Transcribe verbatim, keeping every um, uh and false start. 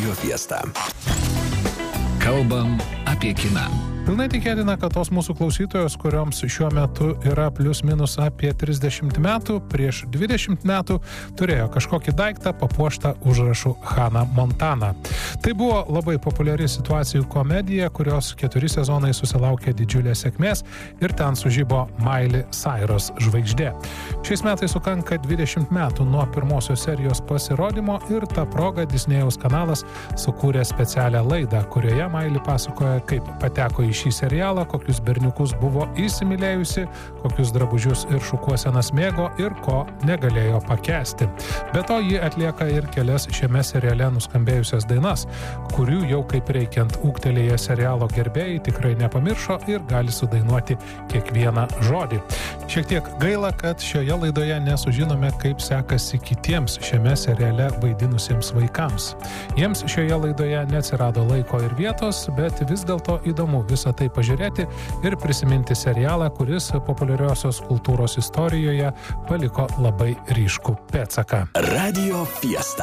Radio Fiesta. Kalbam apie kiną. Pilnai tikėtina, kad tos mūsų klausytojos, kurioms šiuo metu yra plius minus apie trisdešimt metų, prieš dvidešimt metų turėjo kažkokį daiktą papuoštą užrašu Hannah Montana. Tai buvo labai populiari situacijų komedija, kurios keturi sezonai susilaukė didžiulės sėkmės ir ten sužibo Miley Cyrus žvaigždė. Šiais metais sukanka dvidešimt metų nuo pirmosios serijos pasirodymo ir ta proga Disnėjaus kanalas sukūrė specialią laidą, kurioje Miley pasakoja, kaip pateko į šį serialą, kokius berniukus buvo įsimylėjusi, kokius drabužius ir šukuosenas mėgo ir ko negalėjo pakęsti. Be to, ji atlieka ir kelias šiame seriale nuskambėjusias dainas, kurių jau kaip reikiant ūgtelėję serialo gerbėjai tikrai nepamiršo ir gali sudainuoti kiekvieną žodį. Šiek tiek gaila, kad šioje laidoje nesužinome, kaip sekasi kitiems šiame seriale vaidinusiems vaikams. Jiems šioje laidoje neatsirado laiko ir vietos, bet vis dėlto įdomu visą tai pažiūrėti ir prisiminti serialą, kuris populiariosios kultūros istorijoje paliko labai ryškų pėdsaką. Radio Fiesta.